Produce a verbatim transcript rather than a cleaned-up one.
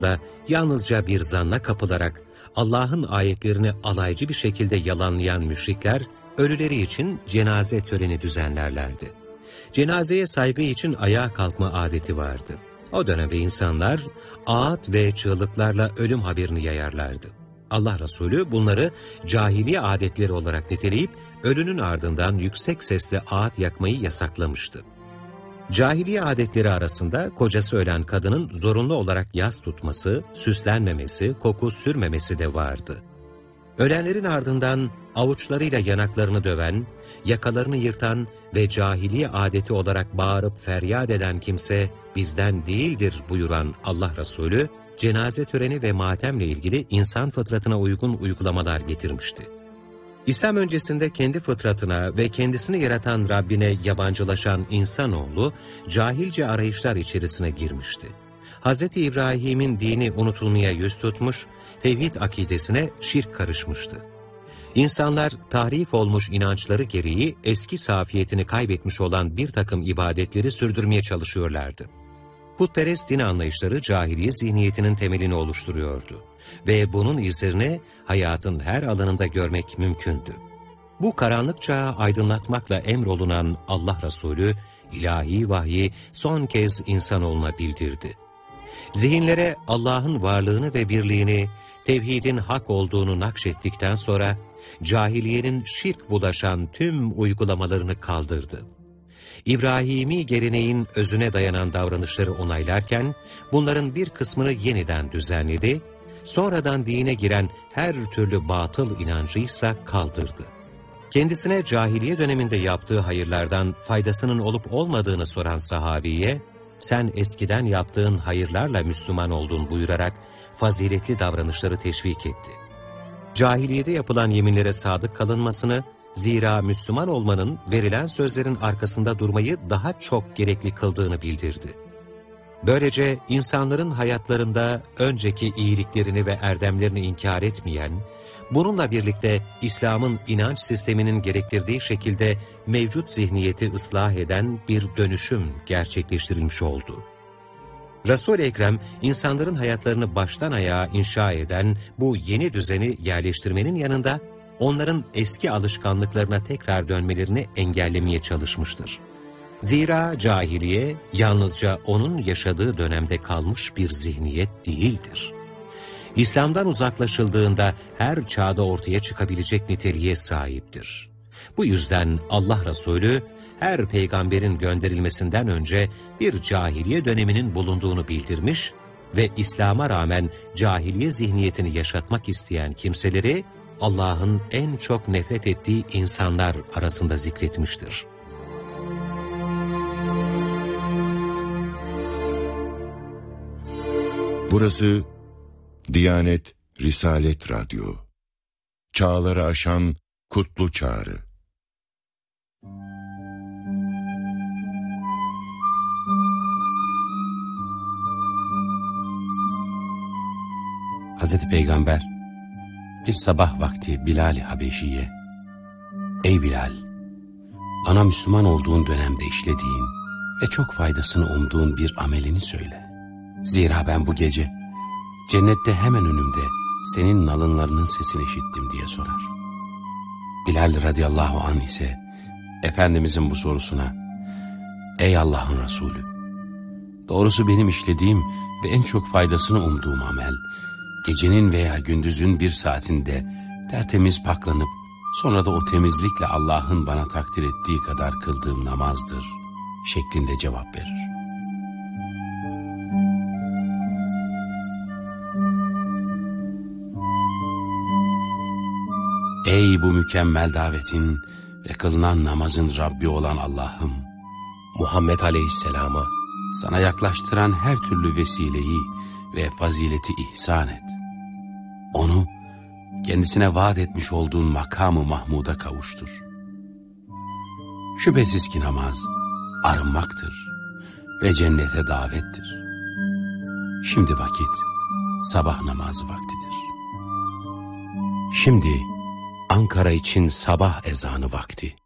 da yalnızca bir zanna kapılarak Allah'ın ayetlerini alaycı bir şekilde yalanlayan müşrikler, ölüleri için cenaze töreni düzenlerlerdi. Cenazeye saygı için ayağa kalkma adeti vardı. O dönemde insanlar ağıt ve çığlıklarla ölüm haberini yayarlardı. Allah Resulü bunları cahiliye adetleri olarak niteleyip ölünün ardından yüksek sesle ağıt yakmayı yasaklamıştı. Cahiliye adetleri arasında kocası ölen kadının zorunlu olarak yas tutması, süslenmemesi, koku sürmemesi de vardı. Ölenlerin ardından avuçlarıyla yanaklarını döven, yakalarını yırtan ve cahiliye adeti olarak bağırıp feryat eden kimse bizden değildir buyuran Allah Resulü, cenaze töreni ve matemle ilgili insan fıtratına uygun uygulamalar getirmişti. İslam öncesinde kendi fıtratına ve kendisini yaratan Rabbine yabancılaşan insanoğlu, cahilce arayışlar içerisine girmişti. Hz. İbrahim'in dini unutulmaya yüz tutmuş, tevhid akidesine şirk karışmıştı. İnsanlar tahrif olmuş inançları gereği eski safiyetini kaybetmiş olan bir takım ibadetleri sürdürmeye çalışıyorlardı. Putperest din anlayışları cahiliye zihniyetinin temelini oluşturuyordu ve bunun izlerini hayatın her alanında görmek mümkündü. Bu karanlık çağı aydınlatmakla emrolunan Allah Resulü, ilahi vahyi son kez insanoğluna bildirdi. Zihinlere Allah'ın varlığını ve birliğini, tevhidin hak olduğunu nakşettikten sonra, cahiliyenin şirk bulaşan tüm uygulamalarını kaldırdı. İbrahimi geleneğin özüne dayanan davranışları onaylarken, bunların bir kısmını yeniden düzenledi, sonradan dine giren her türlü batıl inancıysa kaldırdı. Kendisine cahiliye döneminde yaptığı hayırlardan faydasının olup olmadığını soran sahabiye, sen eskiden yaptığın hayırlarla Müslüman oldun buyurarak faziletli davranışları teşvik etti. Cahiliyede yapılan yeminlere sadık kalınmasını, zira Müslüman olmanın verilen sözlerin arkasında durmayı daha çok gerekli kıldığını bildirdi. Böylece insanların hayatlarında önceki iyiliklerini ve erdemlerini inkar etmeyen, bununla birlikte İslam'ın inanç sisteminin gerektirdiği şekilde mevcut zihniyeti ıslah eden bir dönüşüm gerçekleştirilmiş oldu. Resul-i Ekrem, insanların hayatlarını baştan ayağa inşa eden bu yeni düzeni yerleştirmenin yanında, onların eski alışkanlıklarına tekrar dönmelerini engellemeye çalışmıştır. Zira cahiliye, yalnızca onun yaşadığı dönemde kalmış bir zihniyet değildir. İslam'dan uzaklaşıldığında her çağda ortaya çıkabilecek niteliğe sahiptir. Bu yüzden Allah Resulü, her peygamberin gönderilmesinden önce bir cahiliye döneminin bulunduğunu bildirmiş ve İslam'a rağmen cahiliye zihniyetini yaşatmak isteyen kimseleri Allah'ın en çok nefret ettiği insanlar arasında zikretmiştir. Burası Diyanet Risalet Radyo. Çağları aşan kutlu çağrı. Hazreti Peygamber bir sabah vakti Bilal-i Habeşi'ye, "Ey Bilal, bana Müslüman olduğun dönemde işlediğin ve çok faydasını umduğun bir amelini söyle. Zira ben bu gece cennette hemen önümde senin nalınlarının sesini işittim" diye sorar. Bilal radıyallahu anh ise Efendimizin bu sorusuna, "Ey Allah'ın Resulü, doğrusu benim işlediğim ve en çok faydasını umduğum amel, gecenin veya gündüzün bir saatinde tertemiz paklanıp sonra da o temizlikle Allah'ın bana takdir ettiği kadar kıldığım namazdır" şeklinde cevap verir. Ey bu mükemmel davetin ve kılınan namazın Rabbi olan Allah'ım, Muhammed Aleyhisselam'a sana yaklaştıran her türlü vesileyi ve fazileti ihsan et. Onu kendisine vaat etmiş olduğun makamı Mahmud'a kavuştur. Şüphesiz ki namaz arınmaktır ve cennete davettir. Şimdi vakit sabah namazı vaktidir. Şimdi Ankara için sabah ezanı vakti.